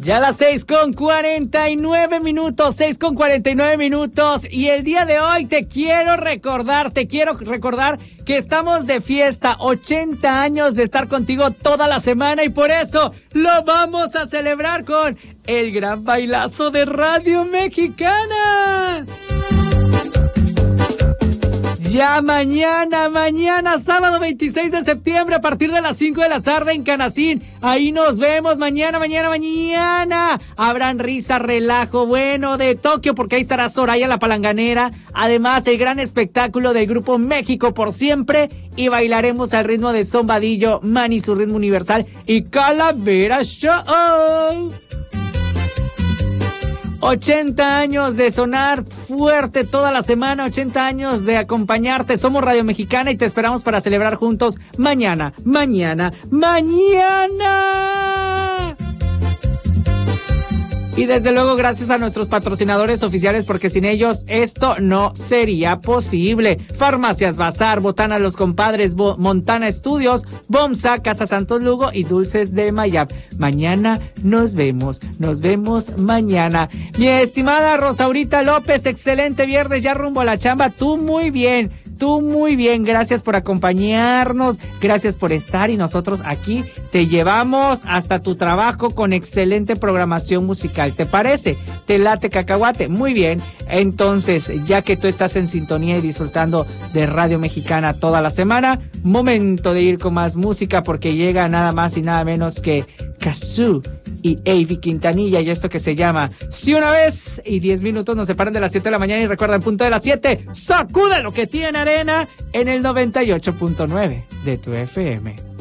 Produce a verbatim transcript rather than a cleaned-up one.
Ya las seis con cuarenta y nueve minutos, seis con cuarenta y nueve minutos, y el día de hoy te quiero recordar, te quiero recordar que estamos de fiesta, ochenta años de estar contigo toda la semana, y por eso lo vamos a celebrar con el gran bailazo de Radio Mexicana. Ya mañana, mañana, sábado veintiséis de septiembre, a partir de las cinco de la tarde en Canacín. Ahí nos vemos mañana, mañana, mañana. Habrán risa, relajo, bueno, de Tokio, porque ahí estará Soraya la Palanganera. Además, el gran espectáculo del grupo México por Siempre. Y bailaremos al ritmo de Zombadillo, Manny su ritmo universal y Calavera Show. ochenta años de sonar fuerte toda la semana, ochenta años de acompañarte. Somos Radio Mexicana y te esperamos para celebrar juntos mañana, mañana, mañana. Y desde luego gracias a nuestros patrocinadores oficiales, porque sin ellos esto no sería posible. Farmacias Bazar, Botana Los Compadres, Bo- Montana Estudios, Bomsa, Casa Santos Lugo y Dulces de Mayab. Mañana nos vemos, nos vemos mañana. Mi estimada Rosaurita López, excelente viernes, ya rumbo a la chamba. Tú muy bien. Tú muy bien, gracias por acompañarnos, gracias por estar, y nosotros aquí te llevamos hasta tu trabajo con excelente programación musical. ¿Te parece? ¿Te late, cacahuate? Muy bien, entonces ya que tú estás en sintonía y disfrutando de Radio Mexicana toda la semana, momento de ir con más música, porque llega nada más y nada menos que Cazzu y Avi Quintanilla, y esto que se llama Si una vez, y diez minutos nos separan de las siete de la mañana, y recuerda, en punto de las siete, sacude lo que tiene arena en el noventa y ocho punto nueve de tu F M.